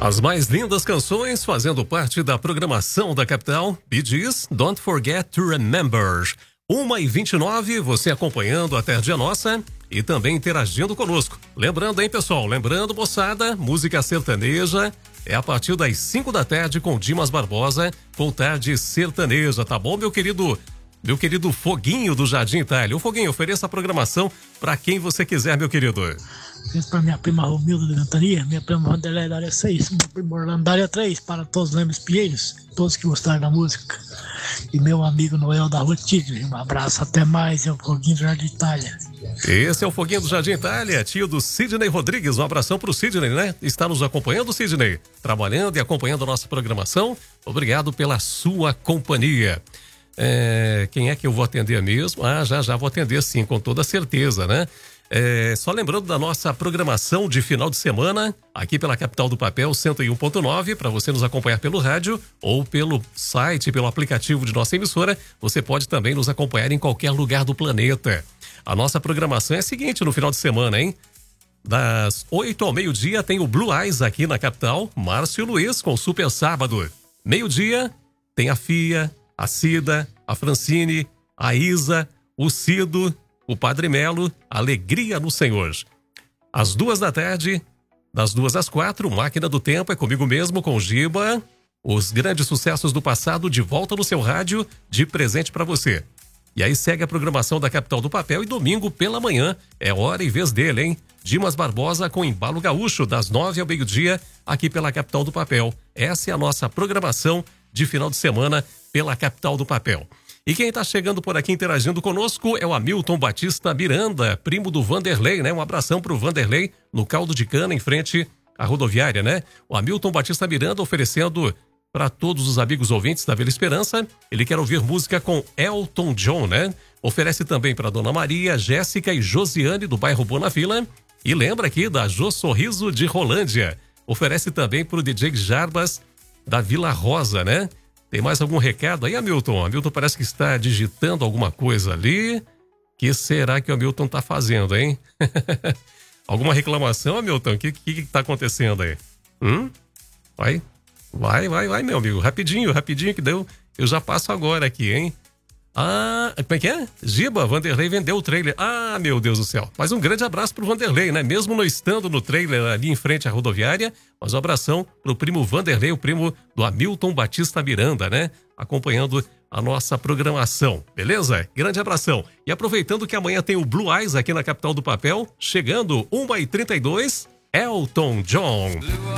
As mais lindas canções fazendo parte da programação da capital. Bee Gees, Don't Forget to Remember. 1h29, você acompanhando a Tarde Nossa e também interagindo conosco. Lembrando, hein, pessoal? Lembrando, moçada, música sertaneja é a partir das 5 da tarde com Dimas Barbosa, com Tarde Sertaneja, tá bom, meu querido Foguinho do Jardim Itália? O Foguinho, ofereça a programação para quem você quiser, meu querido. Isso para minha prima Romilda de Ventania, minha prima Vanderlei da área 6, meu primo Orlando da área 3, para todos os Lemos Pinheiros, todos que gostaram da música. E meu amigo Noel da Rua Tigre, um abraço, até mais, é o Foguinho do Jardim Itália. Esse é o Foguinho do Jardim Itália, tio do Sidney Rodrigues, um abração pro Sidney, né? Está nos acompanhando, Sidney? Trabalhando e acompanhando a nossa programação. Obrigado pela sua companhia. Quem é que eu vou atender mesmo? Já vou atender sim, com toda certeza, né? Só lembrando da nossa programação de final de semana, aqui pela Capital do Papel 101.9, para você nos acompanhar pelo rádio ou pelo site, pelo aplicativo de nossa emissora. Você pode também nos acompanhar em qualquer lugar do planeta. A nossa programação é a seguinte no final de semana, hein? Das 8 ao meio-dia tem o Blue Eyes aqui na capital, Márcio Luiz com Super Sábado. Meio-dia tem a Fia, a Cida, a Francine, a Isa, o Cido, o Padre Melo, Alegria no Senhor. Às 2 da tarde, das 2 às 4, Máquina do Tempo é comigo mesmo, com o Giba. Os grandes sucessos do passado de volta no seu rádio, de presente para você. E aí segue a programação da Capital do Papel e domingo pela manhã é hora e vez dele, hein? Dimas Barbosa com Embalo Gaúcho, das 9 ao meio-dia, aqui pela Capital do Papel. Essa é a nossa programação de final de semana pela Capital do Papel. E quem está chegando por aqui interagindo conosco é o Hamilton Batista Miranda, primo do Vanderlei, né? Um abração pro Vanderlei no caldo de cana em frente à rodoviária, né? O Hamilton Batista Miranda oferecendo para todos os amigos ouvintes da Vila Esperança. Ele quer ouvir música com Elton John, né? Oferece também para Dona Maria, Jéssica e Josiane do bairro Boa Vila. E lembra aqui da Jô Sorriso de Rolândia. Oferece também para o DJ Jarbas da Vila Rosa, né? Tem mais algum recado aí, Hamilton? Hamilton parece que está digitando alguma coisa ali. Que será que o Hamilton está fazendo, hein? Alguma reclamação, Hamilton? O que está acontecendo aí? Vai, meu amigo. Rapidinho que deu. Eu já passo agora aqui, hein? Como é que é? Giba, Vanderlei vendeu o trailer. Meu Deus do céu. Mas um grande abraço pro Vanderlei, né? Mesmo não estando no trailer ali em frente à rodoviária, mas um abração pro primo Vanderlei, o primo do Hamilton Batista Miranda, né? Acompanhando a nossa programação, beleza? Grande abração. E aproveitando que amanhã tem o Blue Eyes aqui na Capital do Papel, chegando 1h32, Elton John.